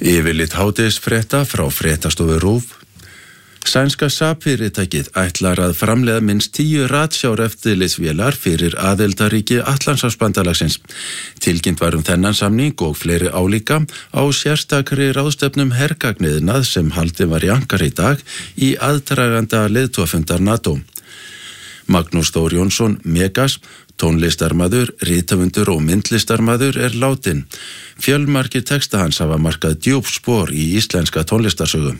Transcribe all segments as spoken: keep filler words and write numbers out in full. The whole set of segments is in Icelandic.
Yfirlit hádegisfrétta frá fréttastofu RÚV. Sænska SAP-fyrirtækið ætlar að framleiða minnst tíu ratsjáreftirlitsvélar fyrir aðildarríki Atlantshafsbandalagsins. Tilkynnt var um þennan samning og fleiri álíka á sérstakri ráðstefnum hergagniðnað sem haldið var í Ankara í dag í aðdraganda leiðtogafundar NATO. Magnús Þór Jónsson, Megas, tónlistarmaður, rithöfundur og myndlistarmaður er látinn. Fjölmargir texta hans hafa markað djúp spor í íslenska tónlistarsögu.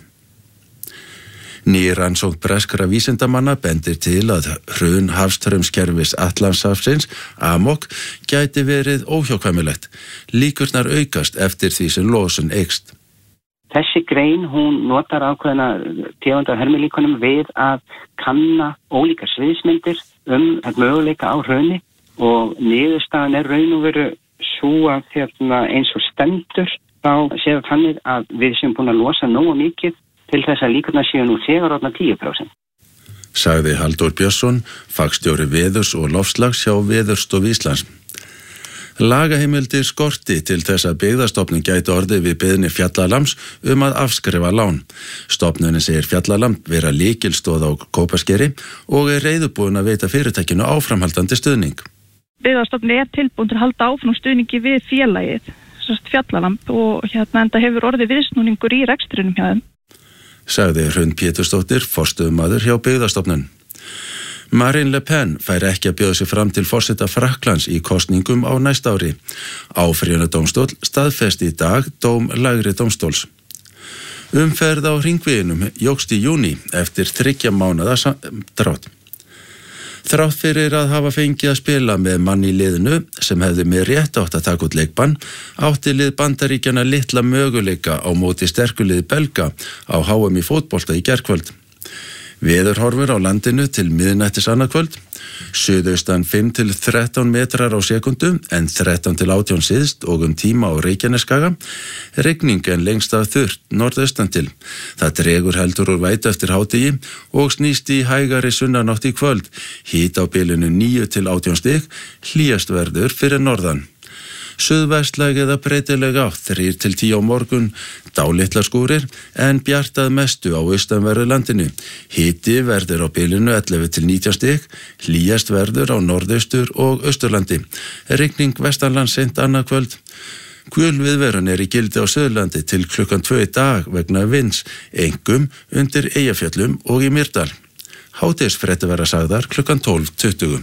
Ný rannsókn breskra vísindamanna bendir til að hrun hafstraumskerfis Atlantshafsins, AMOC, gæti verið óhjákvæmilegt. Líkurnar aukast eftir því sem losun eykst. Þessi grein, hún notar ákveðna tegundar hermilíkunum við að kanna ólíkar sviðsmyndir um möguleika á hruni og niðurstaðan er raun og veru svo að hérna, eins og stendur þá séu þannig að við séum búin að losa nógu mikið til þess að líkurnar séu nú þegar orðnar tíu prósent. Sagði Halldór Björnsson, fagstjóri veðurs og loftslags hjá Veðurstofu Íslands. Lagaheimildir skorti til þess að byggðastofnun gæti orðið við beiðni Fjallalambs um að afskrifa lán. Stofnunin segir Fjallalamb vera lykilstoð á Kópaskeri og er reiðubúin að veita fyrirtækinu áframhaldandi stuðning. Byggðastofnun er tilbúin til að halda áfram stuðningi við félagið, sérst Fjallalamb, og hérna enda hefur orðið viðsnúningur í rekstrinum hjá þeim. Sagði Hrund Pétursdóttir, forstöðumaður hjá Byggðastofnun. Marine Le Pen fær ekki að bjóða sig fram til forseta Frakklands í kosningum á næsta ári. Áfrýjunardómstóll staðfesti í dag dóm lægri dómstóls. Umferð á hringveginum jókst í júní eftir þriggja mánaða samdrátt. Þrátt fyrir að hafa fengið að spila með mann í liðinu sem hefði með rétt átt að taka út leikbann, átti lið Bandaríkjanna litla möguleika á móti sterkulið belga á H M í fótbolta í gærkvöld. Veðurhorfur á landinu til miðnættis annað kvöld, suðaustan fimm til þrettán metrar á sekundu en þrettán til átján syðst og um tíma á Reykjanesskaga, rigning en lengst af þurrt norðaustan til. Það dregur heldur úr vætu eftir hádegi og snýst í hægari sunnanátt í kvöld, hiti á bilinu níu til átján stig, hlýjast verður fyrir norðan. Suðvestlæg eða breytileg átt þrír til tíu á morgun, dálitlar skúrir en bjartað mestu á austanverðu landinu. Hiti verður á bilinu ellefu til nítján stig, hlýjast verður á norðaustur og austurlandi. Rigning vestanlands seint annað kvöld. Gul viðvörun er í gildi á Suðurlandi til klukkan tvö í dag vegna vinds, einkum undir Eyjafjöllum og í Mýrdal. Hádegisfréttir verða sagðar klukkan tólf tuttugu.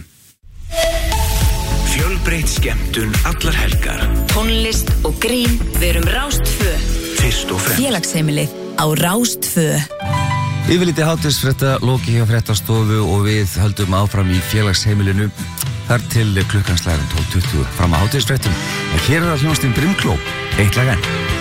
Fjölbreytt skemmtun allar helgar. Tónlist og grín, við erum Rás tvö. Fyrst og fremst. Félagsheimilið á Rás tvö. Yfirliti hádegisfrétta loki hjá fréttastofu og við höldum áfram í félagsheimilinu þar til klukkan slagar tólf tuttugu fram á hádegisfréttum. En hér er það hljómsveitin Brimkló, eitt lag enn.